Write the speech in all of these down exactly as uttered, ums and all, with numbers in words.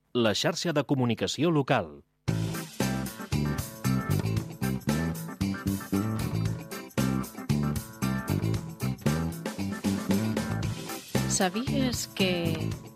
la xarxa de comunicació local. Sabies que...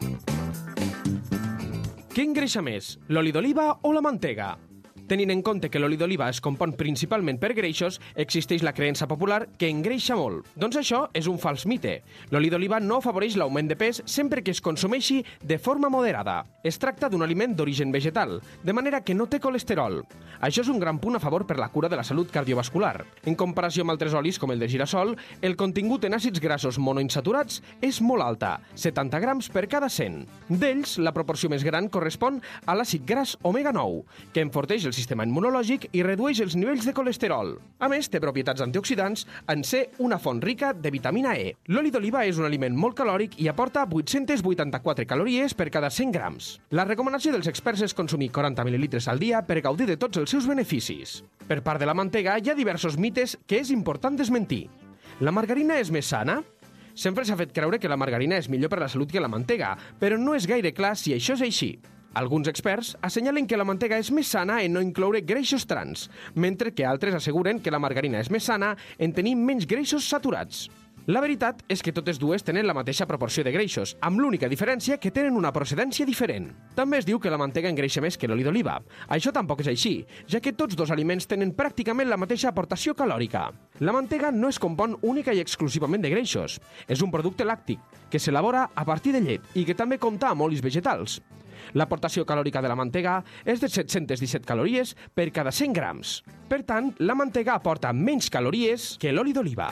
Què engreixa més, l'oli d'oliva o la mantega? Tenint en compte que l'oli d'oliva es compon principalment per greixos, existeix la creença popular que engreixa molt. Doncs això és un fals mite. L'oli d'oliva no afavoreix l'augment de pes sempre que es consumeixi de forma moderada. Es tracta d'un aliment d'origen vegetal, de manera que no té colesterol. Això és un gran punt a favor per la cura de la salut cardiovascular. En comparació amb altres olis com el de girassol, el contingut en àcids grassos monoinsaturats és molt alta, setanta grams per cada cent. D'ells, la proporció més gran correspon a l'àcid gras omega nou, que enforteix el sistema immunològic i redueix els nivells de colesterol. A més, té propietats antioxidants en ser una font rica de vitamina E. L'oli d'oliva és un aliment molt calòric i aporta vuit-centes vuitanta-quatre calories per cada cent grams. La recomanació dels experts és consumir quaranta mil·lilitres al dia per gaudir de tots els seus beneficis. Per part de la mantega, hi ha diversos mites que és important desmentir. La margarina és més sana? Sempre s'ha fet creure que la margarina és millor per la salut que la mantega, però no és gaire clar si això és així. Alguns experts assenyalen que la mantega és més sana en no incloure greixos trans, mentre que altres asseguren que la margarina és més sana en tenir menys greixos saturats. La veritat és que totes dues tenen la mateixa proporció de greixos, amb l'única diferència que tenen una procedència diferent. També es diu que la mantega engreixa més que l'oli d'oliva. Això tampoc és així, ja que tots dos aliments tenen pràcticament la mateixa aportació calòrica. La mantega no es compon única i exclusivament de greixos. És un producte làctic, que s'elabora a partir de llet i que també compta amb olis vegetals. L'aportació calòrica de la mantega és de set-centes disset calories per cada cent grams. Per tant, la mantega aporta menys calories que l'oli d'oliva.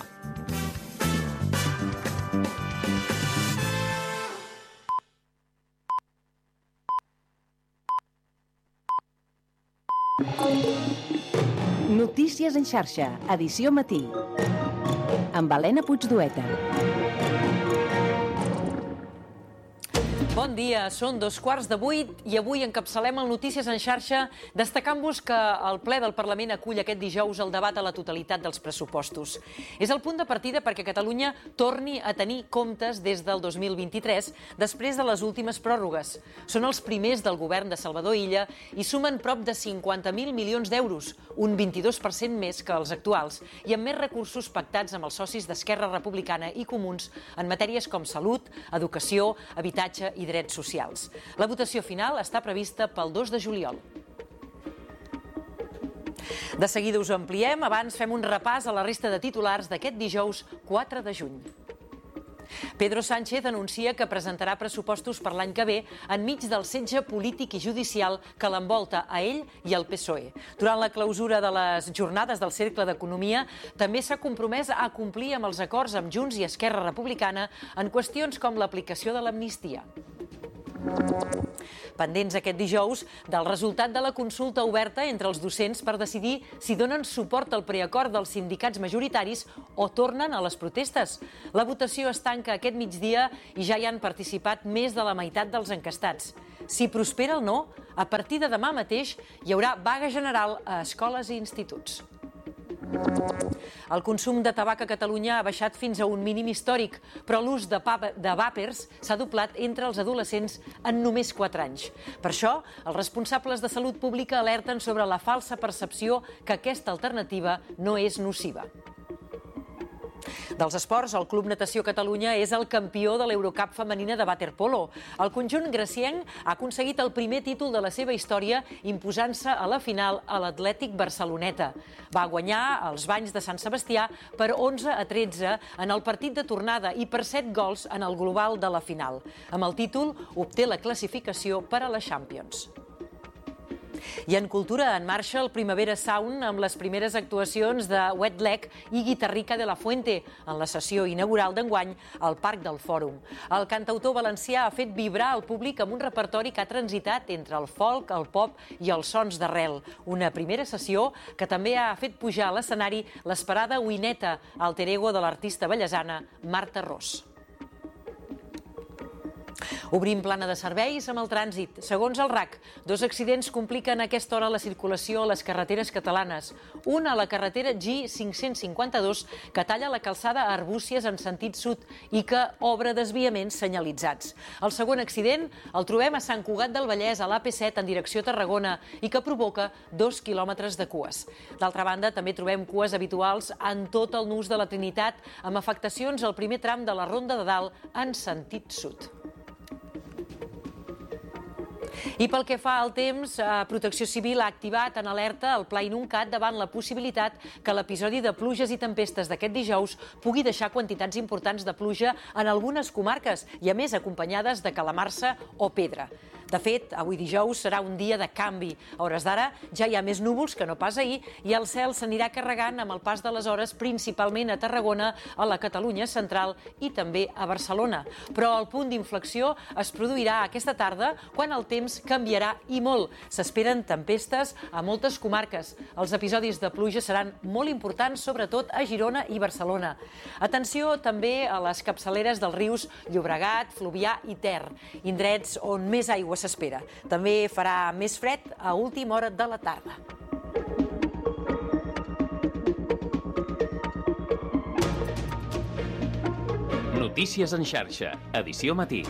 Notícies en xarxa, edició matí. Amb Helena Puigdueta. Bon dia, són dos quarts de vuit i avui encapçalem el Notícies en xarxa destacant-vos que el ple del Parlament acull aquest dijous el debat a la totalitat dels pressupostos. És el punt de partida perquè Catalunya torni a tenir comptes des del dos mil vint-i-tres després de les últimes pròrrogues. Són els primers del govern de Salvador Illa i sumen prop de cinquanta mil milions d'euros, un vint-i-dos per cent més que els actuals, i amb més recursos pactats amb els socis d'Esquerra Republicana i Comuns en matèries com salut, educació, habitatge i drets socials. La votació final està prevista pel dos de juliol. De seguida us ho ampliem, abans fem un repàs a la resta de titulars d'aquest dijous quatre de juny. Pedro Sánchez anuncia que presentarà pressupostos per l'any que ve enmig del setge polític i judicial que l'envolta a ell i al P S O E. Durant la clausura de les jornades del Cercle d'Economia, també s'ha compromès a complir amb els acords amb Junts i Esquerra Republicana en qüestions com l'aplicació de l'amnistia. Pendents aquest dijous del resultat de la consulta oberta entre els docents per decidir si donen suport al preacord dels sindicats majoritaris o tornen a les protestes. La votació es tanca aquest migdia i ja hi han participat més de la meitat dels encastats. Si prospera el no, a partir de demà mateix hi haurà vaga general a escoles i instituts. El consum de tabac a Catalunya ha baixat fins a un mínim històric, però l'ús de, de vàpers s'ha doblat entre els adolescents en només quatre anys. Per això, els responsables de salut pública alerten sobre la falsa percepció que aquesta alternativa no és nociva. Dels esports, el Club Natació Catalunya és el campió de l'Eurocup femenina de waterpolo. El conjunt gracienc ha aconseguit el primer títol de la seva història imposant-se a la final a l'Atlètic Barceloneta. Va guanyar els Banys de Sant Sebastià per onze a tretze en el partit de tornada i per set gols en el global de la final. Amb el títol obté la classificació per a la Champions. I en cultura, en marxa el Primavera Sound amb les primeres actuacions de Wet Leg i Guitarrica de la Fuente en la sessió inaugural d'enguany al Parc del Fòrum. El cantautor valencià ha fet vibrar el públic amb un repertori que ha transitat entre el folk, el pop i els sons d'arrel. Una primera sessió que també ha fet pujar a l'escenari l'esperada Uineta, alter ego de l'artista bellesana Marta Ros. Obrim plana de serveis amb el trànsit. Segons el R A C, dos accidents compliquen a aquesta hora la circulació a les carreteres catalanes. Un a la carretera G cinc-cents cinquanta-dos, que talla la calçada a Arbúcies en sentit sud i que obre desviaments senyalitzats. El segon accident el trobem a Sant Cugat del Vallès, a l'A P set en direcció a Tarragona, i que provoca dos quilòmetres de cues. D'altra banda, també trobem cues habituals en tot el nus de la Trinitat, amb afectacions al primer tram de la Ronda de Dalt en sentit sud. I pel que fa al temps, Protecció Civil ha activat en alerta el Pla Inuncat davant la possibilitat que l'episodi de pluges i tempestes d'aquest dijous pugui deixar quantitats importants de pluja en algunes comarques i, a més, acompanyades de calamarsa o pedra. De fet, avui dijous serà un dia de canvi. A hores d'ara ja hi ha més núvols que no pas ahir i el cel s'anirà carregant amb el pas de les hores, principalment a Tarragona, a la Catalunya central i també a Barcelona. Però el punt d'inflexió es produirà aquesta tarda, quan el temps canviarà i molt. S'esperen tempestes a moltes comarques. Els episodis de pluja seran molt importants, sobretot a Girona i Barcelona. Atenció també a les capçaleres dels rius Llobregat, Fluvià i Ter, indrets on més aigua s'espera. També farà més fred a última hora de la tarda. Notícies en xarxa, edició matí.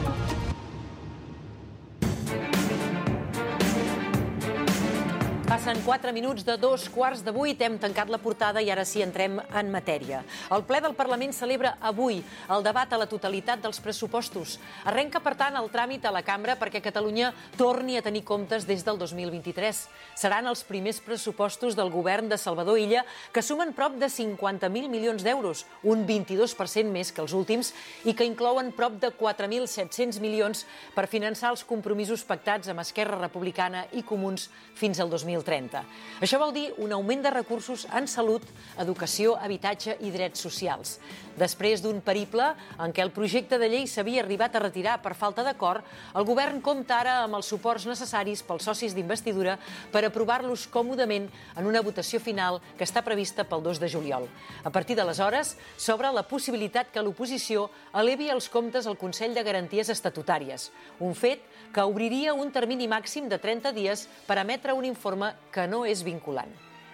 Passen quatre minuts de dos quarts de vuit, hem tancat la portada i ara sí entrem en matèria. El ple del Parlament celebra avui el debat a la totalitat dels pressupostos. Arrenca, per tant, el tràmit a la cambra perquè Catalunya torni a tenir comptes des del dos mil vint-i-tres. Seran els primers pressupostos del govern de Salvador Illa, que sumen prop de cinquanta mil milions d'euros, un vint-i-dos per cent més que els últims, i que inclouen prop de quatre mil set-cents milions per finançar els compromisos pactats amb Esquerra Republicana i Comuns fins al dos mil trenta. Això vol dir un augment de recursos en salut, educació, habitatge i drets socials. Després d'un periple en què el projecte de llei s'havia arribat a retirar per falta d'acord, el govern compta ara amb els suports necessaris pels socis d'investidura per aprovar-los còmodament en una votació final que està prevista pel dos de juliol. A partir d'aleshores, s'obre la possibilitat que l'oposició elevi els comptes al Consell de Garanties Estatutàries, un fet que obriria un termini màxim de trenta dies per emetre un informe que no és vinculant.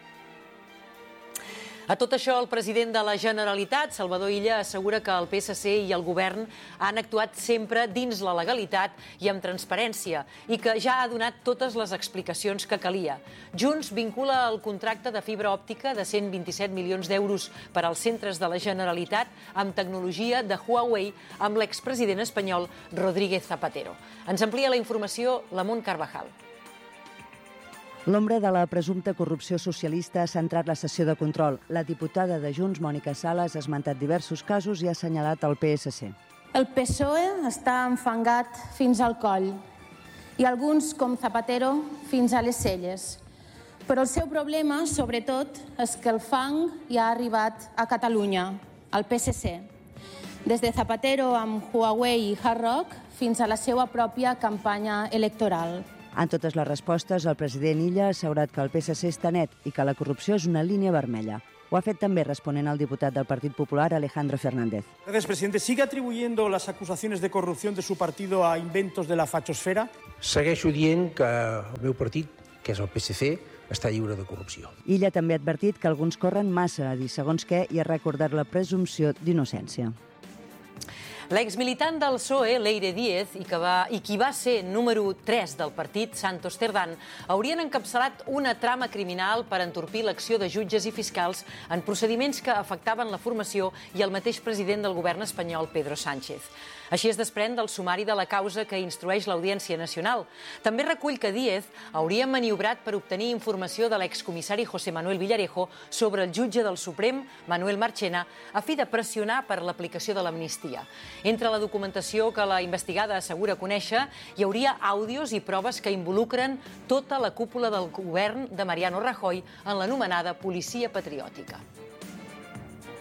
A tot això, el president de la Generalitat, Salvador Illa, assegura que el P S C i el govern han actuat sempre dins la legalitat i amb transparència i que ja ha donat totes les explicacions que calia. Junts vincula el contracte de fibra òptica de cent vint-i-set milions d'euros per als centres de la Generalitat amb tecnologia de Huawei amb l'expresident espanyol Rodríguez Zapatero. Ens amplia la informació la Mont Carvajal. L'ombra de la presumpta corrupció socialista ha centrat la sessió de control. La diputada de Junts, Mònica Sales, ha esmentat diversos casos i ha assenyalat el P S C. El P S O E està enfangat fins al coll i alguns, com Zapatero, fins a les celles. Però el seu problema, sobretot, és que el fang ja ha arribat a Catalunya, al P S C. Des de Zapatero amb Huawei i Hard Rock fins a la seva pròpia campanya electoral. En totes les respostes, el president Illa ha assegurat que el P S C està net i que la corrupció és una línia vermella. Ho ha fet també responent al diputat del Partit Popular, Alejandro Fernández. Gracias, presidente. ¿Sigue atribuyendo las acusaciones de corrupción de su partido a inventos de la fachosfera? Segueixo dient que el meu partit, que és el P S C, està lliure de corrupció. Illa també ha advertit que alguns corren massa a dir segons què i ha recordat la presumpció d'innocència. L'exmilitant del P S O E, Leire Díez, i, que va, i qui va ser número tres del partit, Santos Cerdán, haurien encapçalat una trama criminal per entorpir l'acció de jutges i fiscals en procediments que afectaven la formació i el mateix president del govern espanyol, Pedro Sánchez. Així es desprèn del sumari de la causa que instrueix l'Audiència Nacional. També recull que Díez hauria maniobrat per obtenir informació de l'excomissari José Manuel Villarejo sobre el jutge del Suprem, Manuel Marchena, a fi de pressionar per l'aplicació de l'amnistia. Entre la documentació que la investigada assegura conèixer, hi hauria àudios i proves que involucren tota la cúpula del govern de Mariano Rajoy en l'anomenada policia patriòtica.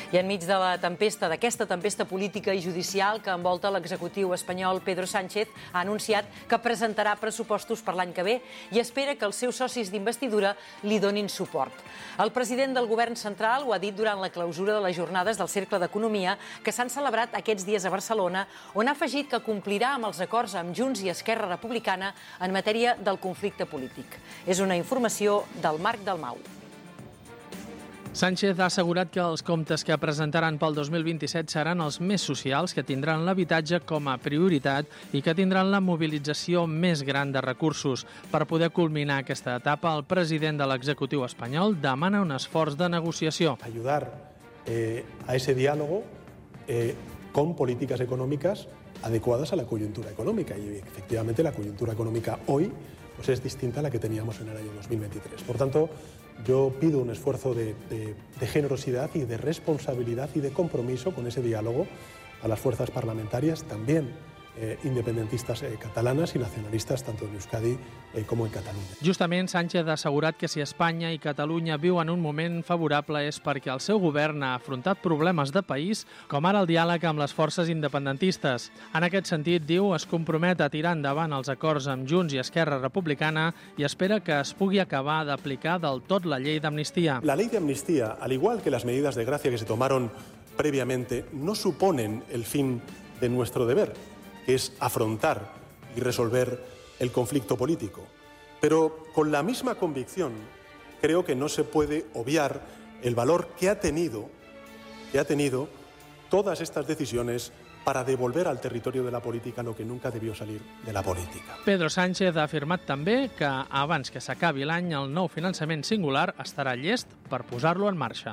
I enmig de la tempesta, d'aquesta tempesta política i judicial que envolta l'executiu espanyol, Pedro Sánchez ha anunciat que presentarà pressupostos per l'any que ve i espera que els seus socis d'investidura li donin suport. El president del govern central ho ha dit durant la clausura de les jornades del Cercle d'Economia que s'han celebrat aquests dies a Barcelona, on ha afegit que complirà amb els acords amb Junts i Esquerra Republicana en matèria del conflicte polític. És una informació del Marc Dalmau. Sánchez ha assegurat que els comptes que presentaran pel dos mil vint-i-set seran els més socials, que tindran l'habitatge com a prioritat i que tindran la mobilització més gran de recursos. Per poder culminar aquesta etapa, el president de l'executiu espanyol demana un esforç de negociació. Ayudar eh, a ese diálogo eh, con políticas económicas adecuadas a la coyuntura económica. Y efectivamente la coyuntura económica hoy pues, es distinta a la que teníamos en el año dos mil veintitrés. Por tanto, yo pido un esfuerzo de, de, de generosidad y de responsabilidad y de compromiso con ese diálogo a las fuerzas parlamentarias, también eh, independentistas eh, catalanas y nacionalistas, tanto en Euskadi eh, como en Catalunya. Justament, Sánchez ha assegurat que si Espanya i Catalunya viuen un moment favorable és perquè el seu govern ha afrontat problemes de país, com ara el diàleg amb les forces independentistes. En aquest sentit, diu, es compromet a tirar endavant els acords amb Junts i Esquerra Republicana i espera que es pugui acabar d'aplicar del tot la llei d'amnistia. La ley de amnistía, al igual que las medidas de gracia que se tomaron previamente, no suponen el fin de nuestro deber, que es afrontar y resolver el conflicto político. Pero con la misma convicción creo que no se puede obviar el valor que ha tenido, que ha tenido todas estas decisiones para devolver al territorio de la política lo que nunca debió salir de la política. Pedro Sánchez ha afirmat també que abans que s'acabi l'any el nou finançament singular estarà llest per posar-lo en marxa.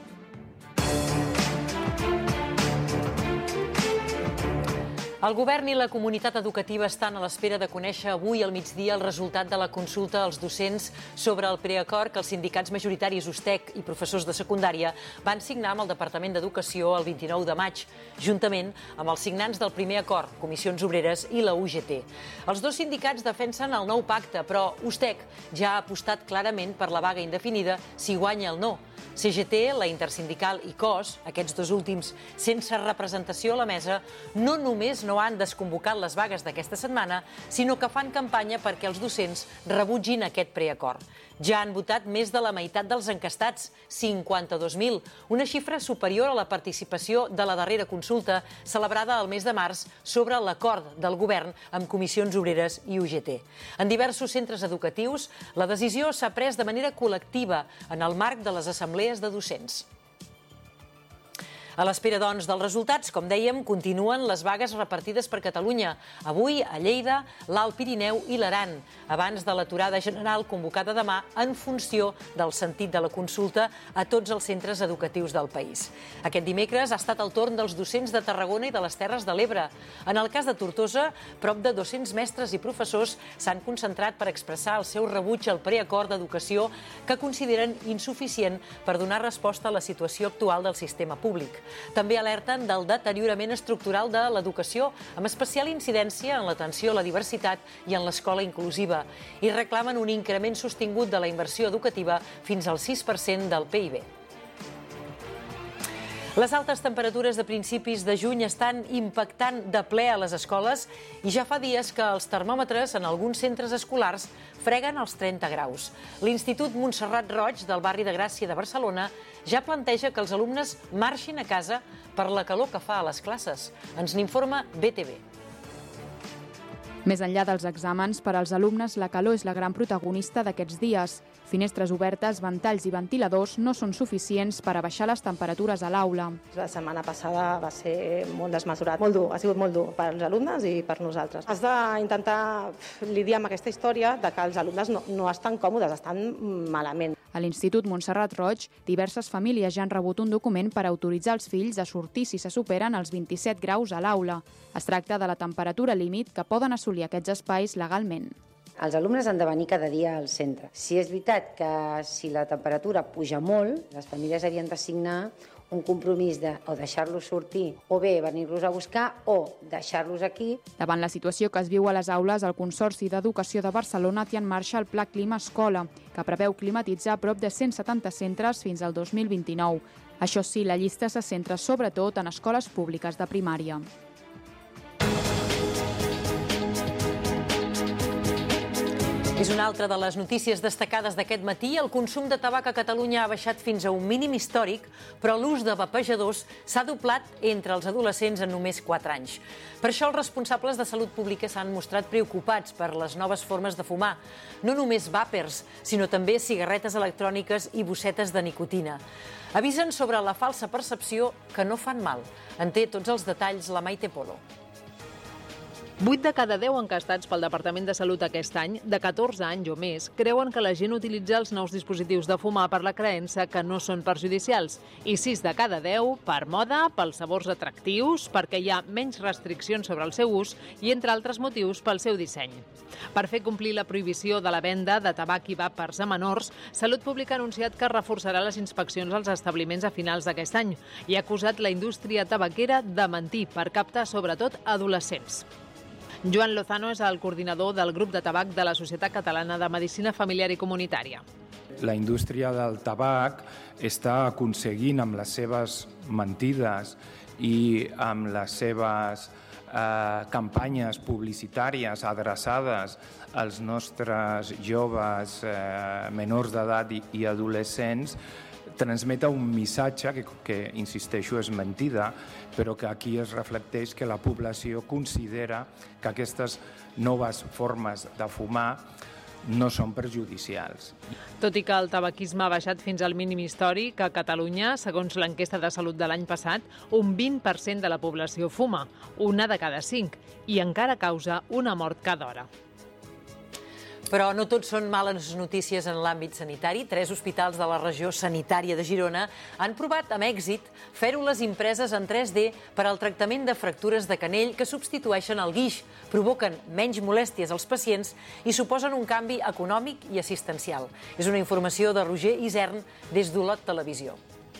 El govern i la comunitat educativa estan a l'espera de conèixer avui al migdia el resultat de la consulta als docents sobre el preacord que els sindicats majoritaris U S T E C i professors de secundària van signar amb el Departament d'Educació el vint-i-nou de maig, juntament amb els signants del primer acord, Comissions Obreres i la U G T. Els dos sindicats defensen el nou pacte, però U S T E C ja ha apostat clarament per la vaga indefinida si guanya el no. C G T, la Intersindical i C O S, aquests dos últims sense representació a la mesa, no només no han desconvocat les vagues d'aquesta setmana, sinó que fan campanya perquè els docents rebutgin aquest preacord. Ja han votat més de la meitat dels encastats, cinquanta-dos mil, una xifra superior a la participació de la darrera consulta celebrada el mes de març sobre l'acord del govern amb Comissions Obreres i U G T. En diversos centres educatius, la decisió s'ha pres de manera col·lectiva en el marc de les assemblees de docents. A l'espera, doncs, dels resultats, com dèiem, continuen les vagues repartides per Catalunya. Avui a Lleida, l'Alt Pirineu i l'Aran, abans de l'aturada general convocada demà en funció del sentit de la consulta a tots els centres educatius del país. Aquest dimecres ha estat el torn dels docents de Tarragona i de les Terres de l'Ebre. En el cas de Tortosa, prop de dos-cents mestres i professors s'han concentrat per expressar el seu rebuig al preacord d'educació que consideren insuficient per donar resposta a la situació actual del sistema públic. També alerten del deteriorament estructural de l'educació, amb especial incidència en l'atenció a la diversitat i en l'escola inclusiva, i reclamen un increment sostingut de la inversió educativa fins al sis per cent del P I B. Les altes temperatures de principis de juny estan impactant de ple a les escoles i ja fa dies que els termòmetres en alguns centres escolars freguen els trenta graus. L'Institut Montserrat Roig del barri de Gràcia de Barcelona ja planteja que els alumnes marxin a casa per la calor que fa a les classes. Ens n'informa B T V. Més enllà dels exàmens, per als alumnes la calor és la gran protagonista d'aquests dies. Finestres obertes, ventalls i ventiladors no són suficients per abaixar les temperatures a l'aula. La setmana passada va ser molt desmesurat, molt dur, ha sigut molt dur per als alumnes i per nosaltres. Has d'intentar lidiar amb aquesta història de que els alumnes no, no estan còmodes, estan malament. A l'Institut Montserrat Roig, diverses famílies ja han rebut un document per autoritzar els fills a sortir si se superen els vint-i-set graus a l'aula. Es tracta de la temperatura límit que poden assolir aquests espais legalment. Els alumnes han de venir cada dia al centre. Si és veritat que si la temperatura puja molt, les famílies havien de signar un compromís de o deixar-los sortir o bé venir-los a buscar o deixar-los aquí. Davant la situació que es viu a les aules, el Consorci d'Educació de Barcelona té en marxa el Pla Clima Escola, que preveu climatitzar prop de cent setanta centres fins al dos mil vint-i-nou. Això sí, la llista se centra sobretot en escoles públiques de primària. És una altra de les notícies destacades d'aquest matí. El consum de tabac a Catalunya ha baixat fins a un mínim històric, però l'ús de vapejadors s'ha doblat entre els adolescents en només quatre anys. Per això els responsables de salut pública s'han mostrat preocupats per les noves formes de fumar. No només vàpers, sinó també cigarretes electròniques i bossetes de nicotina. Avisen sobre la falsa percepció que no fan mal. En té tots els detalls la Maite Polo. vuit de cada deu encastats pel Departament de Salut aquest any, de catorze anys o més, creuen que la gent utilitza els nous dispositius de fumar per la creença que no són perjudicials. I sis de cada deu per moda, pels sabors atractius, perquè hi ha menys restriccions sobre el seu ús i, entre altres motius, pel seu disseny. Per fer complir la prohibició de la venda de tabac i vàpers a menors, Salut Pública ha anunciat que reforçarà les inspeccions als establiments a finals d'aquest any i ha acusat la indústria tabaquera de mentir per captar sobretot adolescents. Joan Lozano és el coordinador del grup de tabac de la Societat Catalana de Medicina Familiar i Comunitària. La indústria del tabac està aconseguint amb les seves mentides i amb les seves eh, campanyes publicitàries adreçades als nostres joves eh, menors d'edat i, i adolescents transmeta un missatge que, que, insisteixo, és mentida, però que aquí es reflecteix que la població considera que aquestes noves formes de fumar no són perjudicials. Tot i que el tabaquisme ha baixat fins al mínim històric, a Catalunya, segons l'enquesta de salut de l'any passat, un vint per cent de la població fuma, una de cada cinc, i encara causa una mort cada hora. Però no tot són males notícies en l'àmbit sanitari. Tres hospitals de la regió sanitària de Girona han provat amb èxit fèrules impreses en tres D per al tractament de fractures de canell que substitueixen el guix, provoquen menys molèsties als pacients i suposen un canvi econòmic i assistencial. És una informació de Roger Isern des d'Olot Televisió.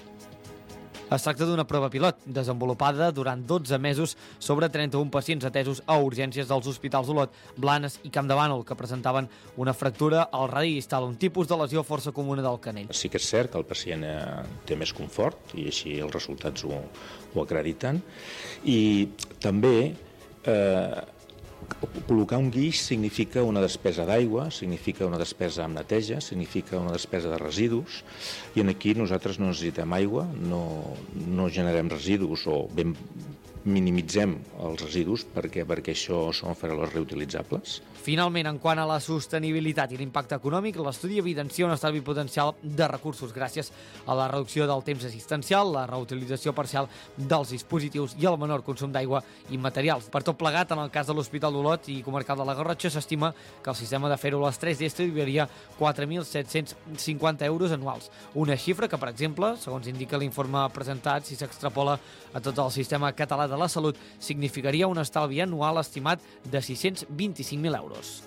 Es tracta d'una prova pilot, desenvolupada durant dotze mesos sobre trenta-un pacients atesos a urgències dels hospitals d'Olot, Blanes i Campdevànol, que presentaven una fractura al radi distal, un tipus de lesió força comuna del canell. Sí que és cert que el pacient té més confort i així els resultats ho, ho acrediten. I també eh, col·locar un guix significa una despesa d'aigua, significa una despesa amb neteja, significa una despesa de residus, i aquí nosaltres no necessitem aigua, no, no generem residus o ben minimitzem els residus perquè, perquè això són fèrules reutilitzables. Finalment, en quant a la sostenibilitat i l'impacte econòmic, l'estudi evidencia un estalvi potencial de recursos gràcies a la reducció del temps assistencial, la reutilització parcial dels dispositius i el menor consum d'aigua i materials. Per tot plegat, en el cas de l'Hospital d'Olot i Comarcal de la Garrotxa, s'estima que el sistema de fèrules tres D estalviaria quatre mil set-cents cinquanta euros anuals. Una xifra que, per exemple, segons indica l'informe presentat, si s'extrapola a tot el sistema català de la salut, significaria un estalvi anual estimat de sis-cents vint-i-cinc mil euros.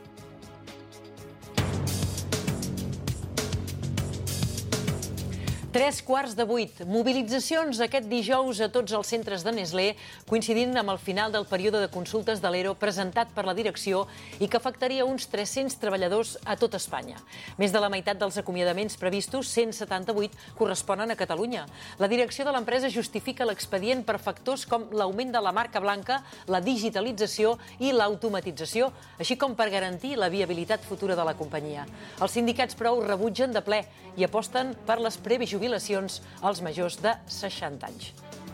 Tres quarts de vuit. Mobilitzacions aquest dijous a tots els centres de Nestlé, coincidint amb el final del període de consultes de l'E R O presentat per la direcció i que afectaria uns tres-cents treballadors a tot Espanya. Més de la meitat dels acomiadaments previstos, cent setanta-vuit, corresponen a Catalunya. La direcció de l'empresa justifica l'expedient per factors com l'augment de la marca blanca, la digitalització i l'automatització, així com per garantir la viabilitat futura de la companyia. Els sindicats, però, ho rebutgen de ple i aposten per les breves jubilacions als majors de seixanta anys.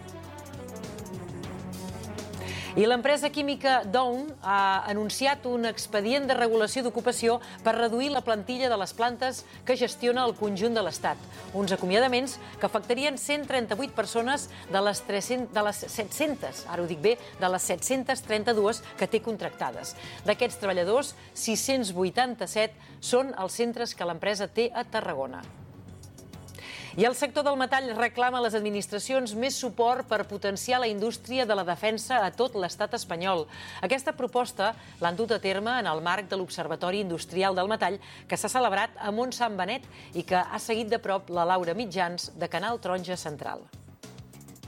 I l'empresa química Down ha anunciat un expedient de regulació d'ocupació per reduir la plantilla de les plantes que gestiona el conjunt de l'Estat. Uns acomiadaments que afectarien cent trenta-vuit persones de les, tres-cents, de les set-centes, ara ho dic bé, de les set-cents trenta-dues que té contractades. D'aquests treballadors, sis-cents vuitanta-set són els centres que l'empresa té a Tarragona. I el sector del metall reclama a les administracions més suport per potenciar la indústria de la defensa a tot l'estat espanyol. Aquesta proposta l'han dut a terme en el marc de l'Observatori Industrial del Metall que s'ha celebrat a Montsant Benet i que ha seguit de prop la Laura Mitjans de Canal Taronja Central.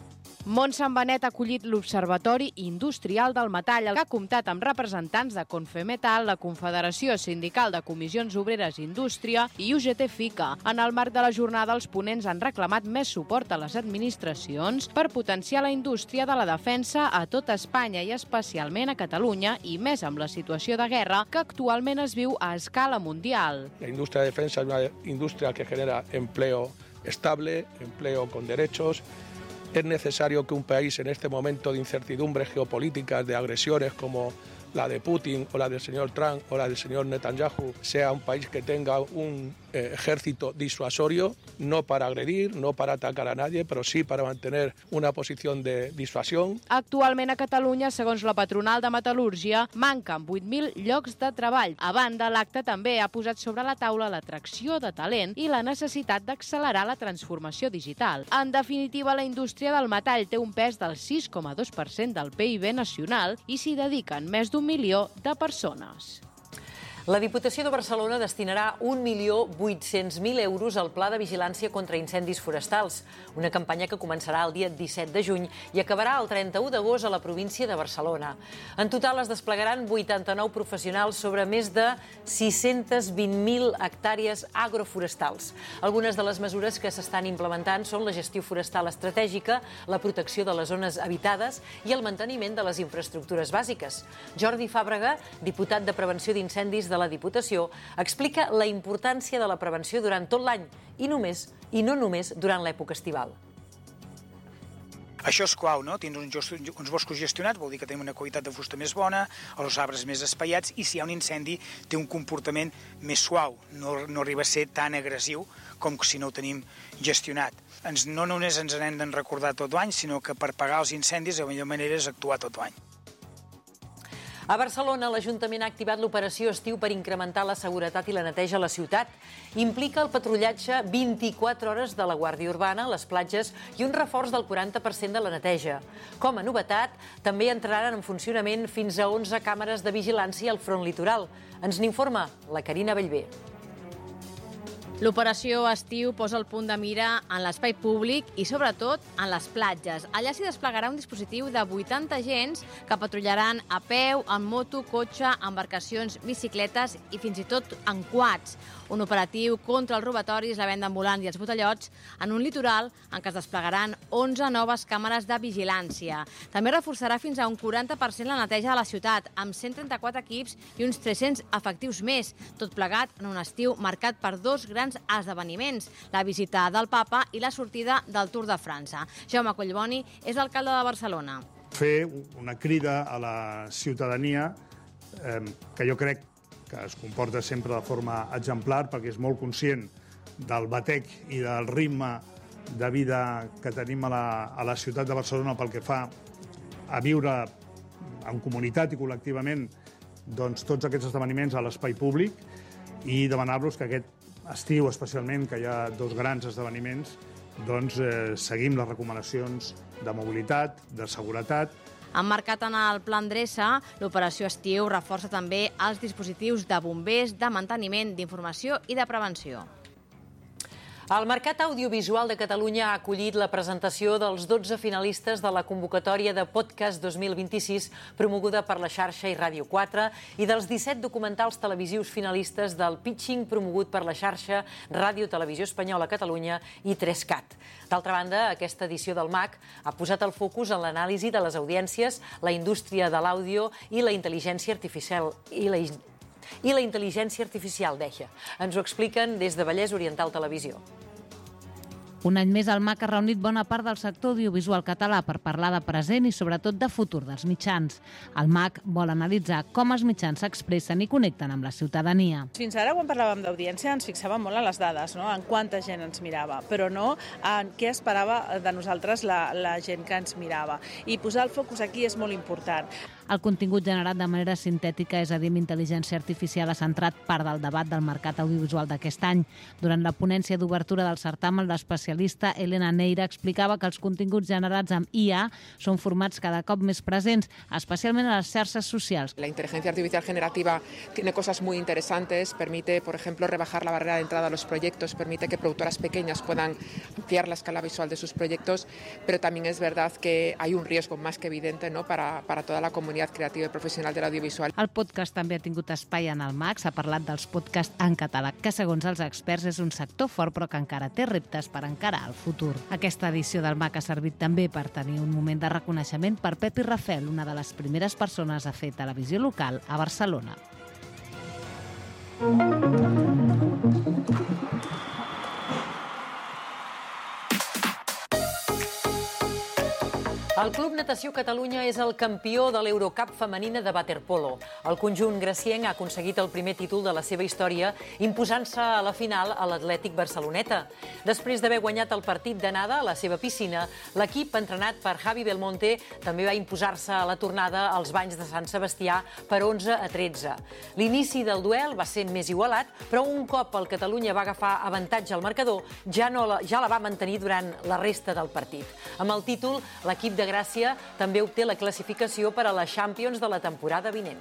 Montse Benet ha acollit l'Observatori Industrial del Metall, que ha comptat amb representants de Confemetal, la Confederació Sindical de Comissions Obreres Indústria i U G T FICA. En el marc de la jornada, els ponents han reclamat més suport a les administracions per potenciar la indústria de la defensa a tot Espanya i especialment a Catalunya, i més amb la situació de guerra que actualment es viu a escala mundial. La indústria de defensa es una indústria que genera empleo estable, empleo con derechos. Es necesario que un país en este momento de incertidumbres geopolíticas, de agresiones como la de Putin o la del señor Trump o la del señor Netanyahu, sea un país que tenga un eh, ejército disuasorio, no para agredir, no para atacar a nadie, però sí para mantener una posició de dissuasió. Actualment a Catalunya, segons la patronal de metal·lúrgia, manquen vuit mil llocs de treball. A banda, l'acte també ha posat sobre la taula l'atracció de talent i la necessitat d'accelerar la transformació digital. En definitiva, la indústria del metall té un pes del sis coma dos per cent del P I B nacional i s'hi dediquen més d'un milió de persones. La Diputació de Barcelona destinarà un milió vuit-cents mil euros al Pla de Vigilància contra Incendis Forestals, una campanya que començarà el dia disset de juny i acabarà el trenta-u d'agost a la província de Barcelona. En total es desplegaran vuitanta-nou professionals sobre més de sis-cents vint mil hectàrees agroforestals. Algunes de les mesures que s'estan implementant són la gestió forestal estratègica, la protecció de les zones habitades i el manteniment de les infraestructures bàsiques. Jordi Fàbrega, diputat de Prevenció d'Incendis de la Diputació, explica la importància de la prevenció durant tot l'any i només i no només durant l'època estival. Això és clau, no? Tindre uns boscos gestionats vol dir que tenim una qualitat de fusta més bona, els arbres més espaiats, i si hi ha un incendi té un comportament més suau, no, no arriba a ser tan agressiu com si no ho tenim gestionat. Ens, no només ens n'hem de recordar tot l'any, sinó que per pagar els incendis la millor manera és actuar tot l'any. A Barcelona, l'Ajuntament ha activat l'operació estiu per incrementar la seguretat i la neteja a la ciutat. Implica el patrullatge vint-i-quatre hores de la Guàrdia Urbana, les platges i un reforç del quaranta per cent de la neteja. Com a novetat, també entraran en funcionament fins a onze càmeres de vigilància al front litoral. Ens n'informa la Carina Bellver. L'operació estiu posa el punt de mira en l'espai públic i, sobretot, en les platges. Allà s'hi desplegarà un dispositiu de vuitanta agents que patrullaran a peu, en moto, cotxe, embarcacions, bicicletes i fins i tot en quads. Un operatiu contra els robatoris, la venda ambulant i els botellots en un litoral en què es desplegaran onze noves càmeres de vigilància. També reforçarà fins a un quaranta per cent la neteja de la ciutat, amb cent trenta-quatre equips i uns tres-cents efectius més, tot plegat en un estiu marcat per dos grans esdeveniments, la visita del Papa i la sortida del Tour de França. Jaume Collboni és l'alcalde de Barcelona. Fer una crida a la ciutadania eh, que jo crec que es comporta sempre de forma exemplar perquè és molt conscient del batec i del ritme de vida que tenim a la, a la ciutat de Barcelona pel que fa a viure en comunitat i col·lectivament doncs, tots aquests esdeveniments a l'espai públic i demanar-los que aquest estiu, especialment, que hi ha dos grans esdeveniments, doncs eh, seguim les recomanacions de mobilitat, de seguretat. Emmarcat en el Pla Endreça, l'operació estiu reforça també els dispositius de bombers, de manteniment, d'informació i de prevenció. El Mercat Audiovisual de Catalunya ha acollit la presentació dels dotze finalistes de la convocatòria de Podcast dos mil vint-i-sis promoguda per la xarxa i Ràdio quatre i dels disset documentals televisius finalistes del Pitching promogut per la xarxa Ràdio Televisió Espanyola Catalunya i tres cat. D'altra banda, aquesta edició del M A C ha posat el focus en l'anàlisi de les audiències, la indústria de l'àudio i la intel·ligència artificial i la i la intel·ligència artificial, deia. Ens ho expliquen des de Vallès Oriental Televisió. Un any més, el M A C ha reunit bona part del sector audiovisual català per parlar de present i sobretot de futur dels mitjans. El M A C vol analitzar com els mitjans s'expressen i connecten amb la ciutadania. Fins ara, quan parlàvem d'audiència, ens fixàvem molt en les dades, no? En quanta gent ens mirava, però no en què esperava de nosaltres la, la gent que ens mirava. I posar el focus aquí és molt important. El contingut generat de manera sintètica, és a dir, amb intel·ligència artificial, ha centrat part del debat del mercat audiovisual d'aquest any. Durant la ponència d'obertura del certamen, l'especialista Elena Neira explicava que els continguts generats amb I A són formats cada cop més presents, especialment a les xarxes socials. La inteligencia artificial generativa tiene cosas muy interesantes, permite, por ejemplo, rebajar la barrera de entrada a los proyectos, permite que productoras pequeñas puedan ampliar la escala visual de sus proyectos, pero también es verdad que hay un riesgo más que evidente, ¿no?, para, para toda la comunidad creativa y profesional de l'audiovisual. El podcast també ha tingut espai en el MAC, s'ha parlat dels podcasts en català, que segons els experts és un sector fort però que encara té reptes per encarar el futur. Aquesta edició del MAC ha servit també per tenir un moment de reconeixement per Pepi Rafel, una de les primeres persones a fer televisió local a Barcelona. El Club Natació Catalunya és el campió de l'Eurocup femenina de waterpolo. El conjunt gracienc ha aconseguit el primer títol de la seva història, imposant-se a la final a l'Atlètic Barceloneta. Després d'haver guanyat el partit d'anada a la seva piscina, l'equip entrenat per Javi Belmonte també va imposar-se a la tornada als banys de Sant Sebastià per onze a tretze. L'inici del duel va ser més igualat, però un cop el Catalunya va agafar avantatge al marcador, ja, no la, ja la va mantenir durant la resta del partit. Amb el títol, l'equip de Gràcia també obté la classificació per a la Champions de la temporada vinent.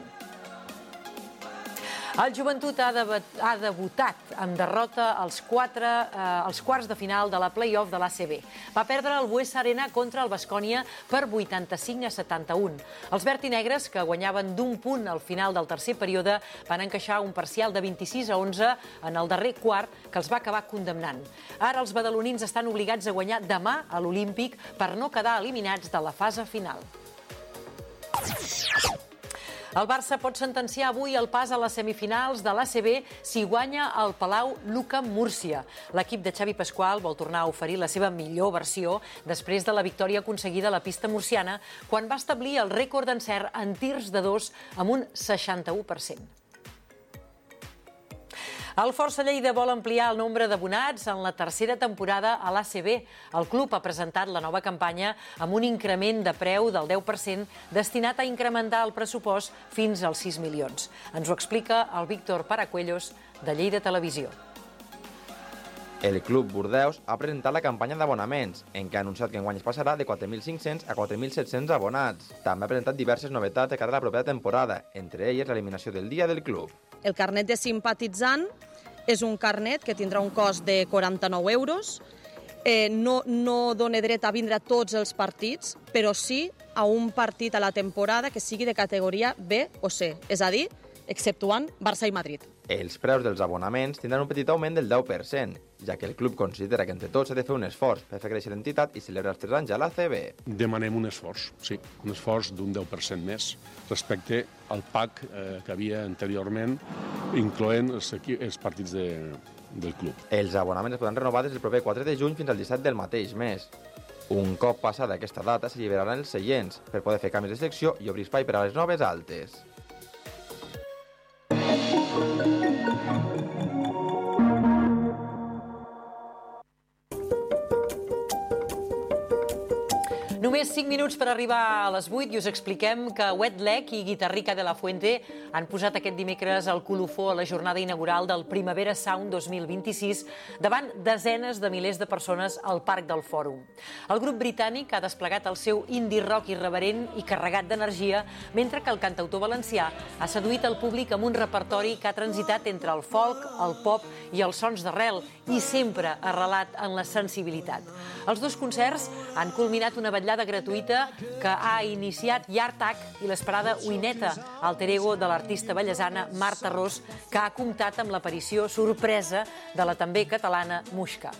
El Joventut ha, debat, ha debutat amb derrota als, quatre, eh, als quarts de final de la play-off de l'A C B. Va perdre el Buesa Arena contra el Baskonia per vuitanta-cinc a setanta-un. Els vertinegres, que guanyaven d'un punt al final del tercer període, van encaixar un parcial de vint-i-sis a onze en el darrer quart, que els va acabar condemnant. Ara els badalonins estan obligats a guanyar demà a l'Olímpic per no quedar eliminats de la fase final. El Barça pot sentenciar avui el pas a les semifinals de l'A C B si guanya el Palau Luca Múrcia. L'equip de Xavi Pasqual vol tornar a oferir la seva millor versió després de la victòria aconseguida a la pista murciana quan va establir el rècord d'encert en tirs de dos amb un seixanta-u per cent. El Força Lleida vol ampliar el nombre d'abonats en la tercera temporada a l'A C B. El club ha presentat la nova campanya amb un increment de preu del deu per cent destinat a incrementar el pressupost fins als sis milions. Ens ho explica el Víctor Paracuellos, de Lleida Televisió. El Club Bordeus ha presentat la campanya d'abonaments, en què ha anunciat que enguany es passarà de quatre mil cinc-cents a quatre mil set-cents abonats. També ha presentat diverses novetats de cara a la propera temporada, entre elles l'eliminació del dia del club. El carnet de simpatitzant és un carnet que tindrà un cost de quaranta-nou euros. Eh, no, no dona dret a vindre a tots els partits, però sí a un partit a la temporada que sigui de categoria B o C, és a dir, exceptuant Barça i Madrid. Els preus dels abonaments tindran un petit augment del deu per cent, ja que el club considera que entre tots s'ha de fer un esforç per fer créixer l'entitat i celebrar els tres anys a l'A C B. Demanem un esforç, sí, un esforç d'un deu per cent més respecte al P A C eh, que havia anteriorment, incloent els, els partits de, del club. Els abonaments es podran renovar des del proper quatre de juny fins al disset del mateix mes. Un cop passada aquesta data s'alliberaran els seients per poder fer canvis de secció i obrir espai per a les noves altes. Només cinc minuts per arribar a les vuit i us expliquem que Wet Leg i Guitarrica de la Fuente han posat aquest dimecres el colofó a la jornada inaugural del Primavera Sound dos mil vint-i-sis davant desenes de milers de persones al Parc del Fòrum. El grup britànic ha desplegat el seu indie rock irreverent i carregat d'energia, mentre que el cantautor valencià ha seduït el públic amb un repertori que ha transitat entre el folk, el pop i els sons d'arrel, i sempre arrelat en la sensibilitat. Els dos concerts han culminat una vetllada gratuïta que ha iniciat Yartak i l'esperada Uineta, alter ego de l'artista ballesana Marta Ros, que ha comptat amb l'aparició sorpresa de la també catalana Muixca.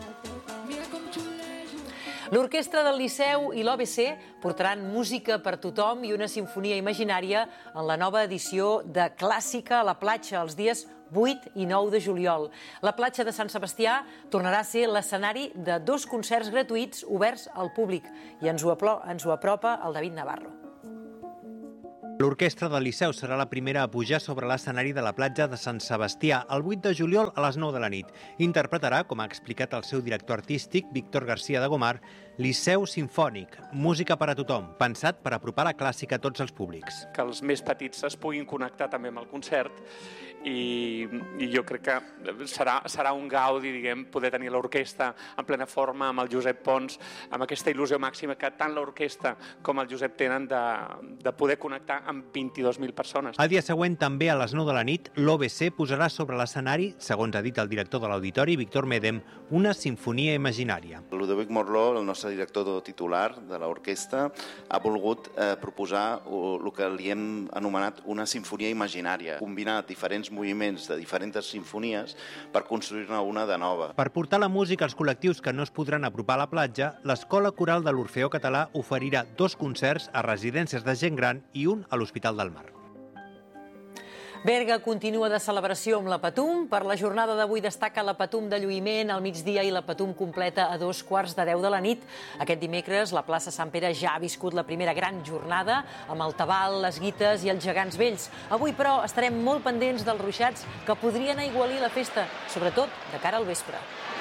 L'Orquestra del Liceu i l'O B C portaran música per tothom i una sinfonia imaginària en la nova edició de Clàssica a la platja els dies vuit i nou de juliol. La platja de Sant Sebastià tornarà a ser l'escenari de dos concerts gratuïts oberts al públic i ens ho, ens ho apropa el David Navarro. L'Orquestra del Liceu serà la primera a pujar sobre l'escenari de la platja de Sant Sebastià el vuit de juliol a les nou de la nit. Interpretarà, com ha explicat el seu director artístic, Víctor García de Gomar, Liceu Simfònic, música per a tothom, pensat per apropar la clàssica a tots els públics. Que els més petits es puguin connectar també amb el concert i, i jo crec que serà, serà un gaudi, diguem, poder tenir l'orquestra en plena forma amb el Josep Pons, amb aquesta il·lusió màxima que tant l'orquestra com el Josep tenen de, de poder connectar amb vint-i-dos mil persones. El dia següent, també a les nou de la nit, l'O B C posarà sobre l'escenari, segons ha dit el director de l'Auditori, Víctor Medem, una sinfonia imaginària. Ludovic Morló, el nostre director titular de l'orquestra, ha volgut eh, proposar el que li hem anomenat una sinfonia imaginària, combinar diferents moviments de diferents sinfonies per construir-ne una de nova. Per portar la música als col·lectius que no es podran apropar a la platja, l'Escola Coral de l'Orfeó Català oferirà dos concerts a residències de gent gran i un a l'Hospital del Mar. Berga continua de celebració amb la Patum. Per la jornada d'avui destaca la Patum de lluïment al migdia i la Patum completa a dos quarts de deu de la nit. Aquest dimecres la plaça Sant Pere ja ha viscut la primera gran jornada amb el tabal, les guites i els gegants vells. Avui, però, estarem molt pendents dels ruixats que podrien aigualir la festa, sobretot de cara al vespre.